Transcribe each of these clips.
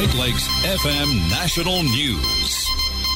Great Lakes FM National News.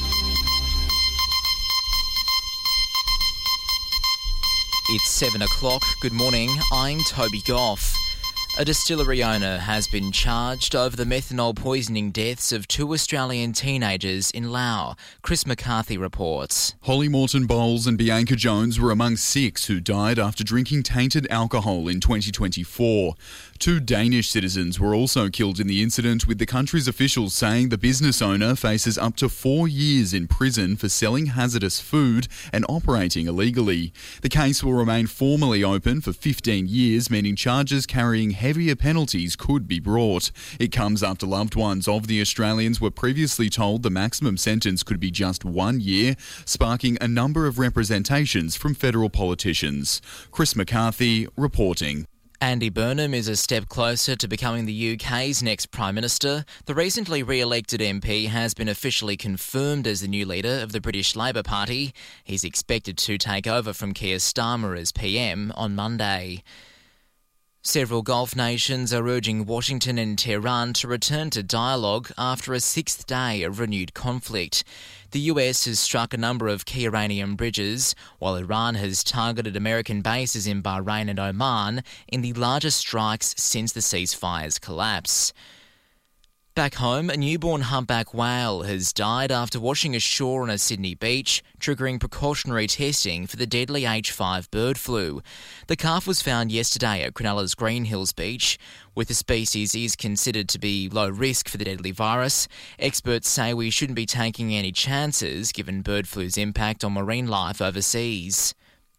It's 7 o'clock. Good morning. I'm Toby Goff. A distillery owner has been charged over the methanol poisoning deaths of 2 Australian teenagers in Laos. Chris McCarthy reports. Holly Morton Bowles and Bianca Jones were among 6 who died after drinking tainted alcohol in 2024. 2 Danish citizens were also killed in the incident, with the country's officials saying the business owner faces up to 4 years in prison for selling hazardous food and operating illegally. The case will remain formally open for 15 years, meaning charges carrying heavier penalties could be brought. It comes after loved ones of the Australians were previously told the maximum sentence could be just 1 year, sparking a number of representations from federal politicians. Chris McCarthy reporting. Andy Burnham is a step closer to becoming the UK's next Prime Minister. The recently re-elected MP has been officially confirmed as the new leader of the British Labour Party. He's expected to take over from Keir Starmer as PM on Monday. Several Gulf nations are urging Washington and Tehran to return to dialogue after a 6th day of renewed conflict. The US has struck a number of key Iranian bridges, while Iran has targeted American bases in Bahrain and Oman in the largest strikes since the ceasefire's collapse. Back home, a newborn humpback whale has died after washing ashore on a Sydney beach, triggering precautionary testing for the deadly H5 bird flu. The calf was found yesterday at Cronulla's Green Hills Beach. With the species is considered to be low risk for the deadly virus, experts say we shouldn't be taking any chances given bird flu's impact on marine life overseas.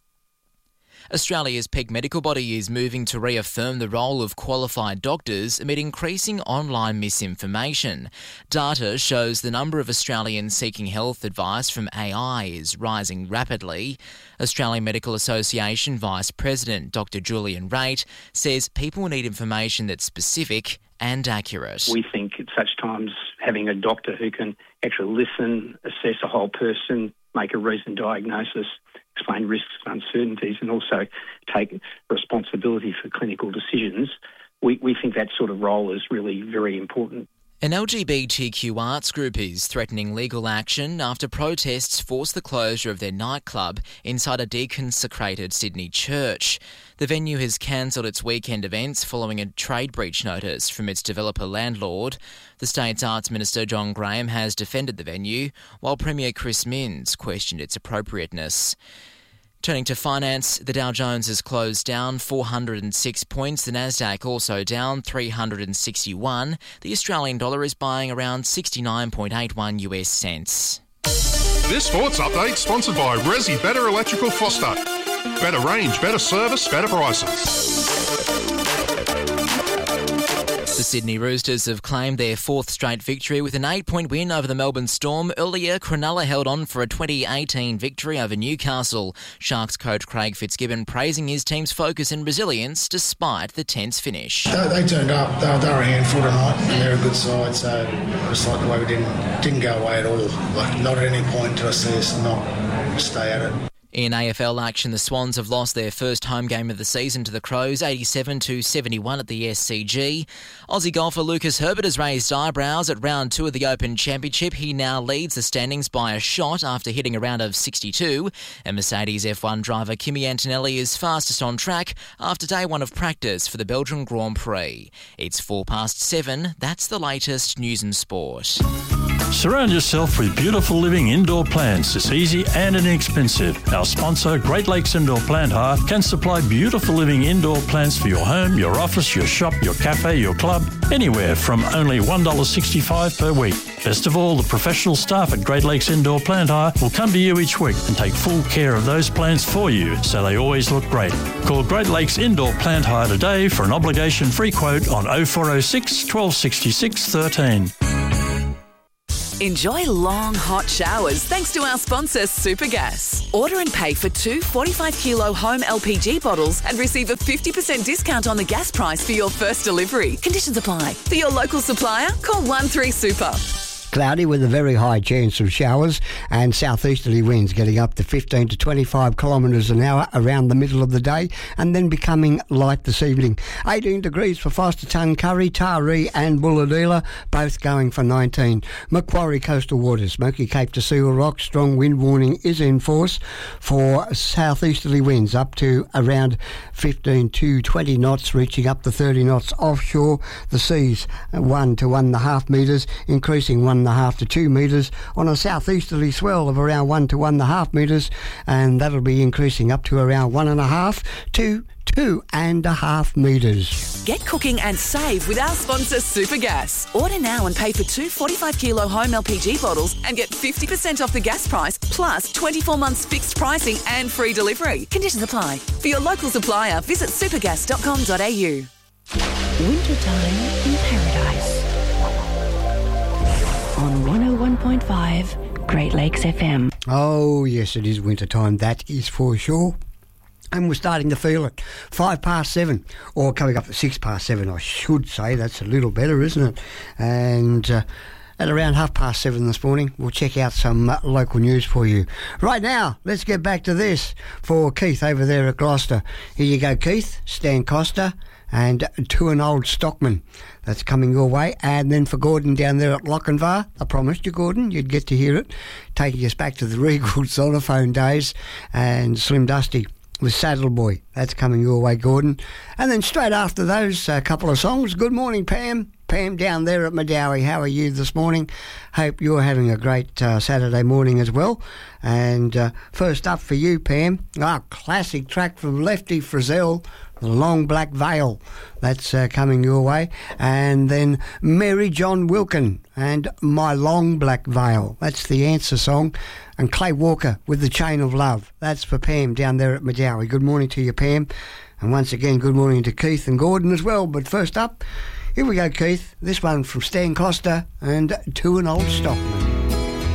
Australia's peak medical body is moving to reaffirm the role of qualified doctors amid increasing online misinformation. Data shows the number of Australians seeking health advice from AI is rising rapidly. Australian Medical Association Vice President Dr Julian Raitt says people need information that's specific and accurate. We think at such times having a doctor who can actually listen, assess a whole person, make a reasoned diagnosis, explain risks and uncertainties, and also take responsibility for clinical decisions, we think that sort of role is really very important. An LGBTQ arts group is threatening legal action after protests forced the closure of their nightclub inside a deconsecrated Sydney church. The venue has cancelled its weekend events following a trade breach notice from its developer landlord. The state's Arts Minister John Graham has defended the venue, while Premier Chris Minns questioned its appropriateness. Turning to finance, the Dow Jones has closed down 406 points, the Nasdaq also down 361. The Australian dollar is buying around 69.81 US cents. This sports update sponsored by Resi Better Electrical Foster. Better range, better service, better prices. The Sydney Roosters have claimed their 4th straight victory with an 8-point win over the Melbourne Storm. Earlier, Cronulla held on for a 2018 victory over Newcastle. Sharks coach Craig Fitzgibbon praising his team's focus and resilience despite the tense finish. They turned up. They were a handful tonight, and they're a good side. So just like the way we didn't go away at all. Like not at any point did I see us not stay at it. In AFL action, the Swans have lost their first home game of the season to the Crows, 87-71 at the SCG. Aussie golfer Lucas Herbert has raised eyebrows at round 2 of the Open Championship. He now leads the standings by a shot after hitting a round of 62. And Mercedes F1 driver Kimi Antonelli is fastest on track after day 1 of practice for the Belgian Grand Prix. It's 7:04. That's the latest news and sport. Surround yourself with beautiful living indoor plants. It's easy and inexpensive. Our sponsor, Great Lakes Indoor Plant Hire, can supply beautiful living indoor plants for your home, your office, your shop, your cafe, your club, anywhere from only $1.65 per week. Best of all, the professional staff at Great Lakes Indoor Plant Hire will come to you each week and take full care of those plants for you so they always look great. Call Great Lakes Indoor Plant Hire today for an obligation-free quote on 0406 1266 13. Enjoy long, hot showers thanks to our sponsor, Supergas. Order and pay for 2 45-kilo home LPG bottles and receive a 50% discount on the gas price for your first delivery. Conditions apply. For your local supplier, call 13-SUPER. Cloudy with a very high chance of showers and southeasterly winds getting up to 15 to 25 kilometres an hour around the middle of the day and then becoming light this evening. 18 degrees for Forster-Tuncurry, Taree and Bulahdelah, both going for 19. Macquarie coastal waters, Smoky Cape to Seal Rock, strong wind warning is in force for southeasterly winds up to around 15 to 20 knots, reaching up to 30 knots offshore. The seas 1 to 1.5 metres, increasing 1.5 to 2 metres on a southeasterly swell of around 1 to 1.5 metres, and that'll be increasing up to around 1.5 to 2.5 metres. Get cooking and save with our sponsor Supergas. Order now and pay for 2 45-kilo home LPG bottles and get 50% off the gas price, plus 24 months fixed pricing and free delivery. Conditions apply. For your local supplier, visit supergas.com.au. Wintertime in Paradise. On 101.5 Great Lakes FM. Oh, yes, it is winter time, that is for sure. And we're starting to feel it. 7:05, or coming up at 7:06, I should say. That's a little better, isn't it? And at around 7:30 this morning, we'll check out some local news for you. Right now, let's get back to this for Keith over there at Gloucester. Here you go, Keith. Stan Costa and To an Old Stockman. That's coming your way. And then for Gordon down there at Lochinvar, I promised you, Gordon, you'd get to hear it. Taking us back to the Regal Xylophone days, and Slim Dusty with Saddle Boy. That's coming your way, Gordon. And then straight after those couple of songs, good morning, Pam. Pam down there at Medowie, how are you this morning? Hope you're having a great Saturday morning as well. And first up for you, Pam, classic track from Lefty Frizzell, The Long Black Veil. That's coming your way. And then Mary John Wilkin and My Long Black Veil. That's the answer song. And Clay Walker with The Chain of Love. That's for Pam down there at Medowie. Good morning to you, Pam. And once again, good morning to Keith and Gordon as well. But first up, here we go, Keith. This one from Stan Costa and To an Old Stockman.